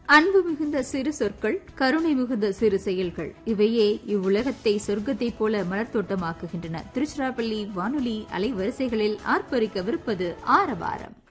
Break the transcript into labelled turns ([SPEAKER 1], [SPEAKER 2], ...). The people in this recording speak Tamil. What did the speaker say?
[SPEAKER 1] அன்பு மிகுந்த சிறு சொற்கள், கருணை மிகுந்த சிறு செயல்கள், இவையே இவ்வுலகத்தை சொர்க்கத்தைப் போல மலர்த்தோட்டமாக்குகின்றன. திருச்சிராப்பள்ளி வானொலி அலைவரிசைகளில் ஆர்ப்பரிக்கவிருப்பது ஆரவாரம்.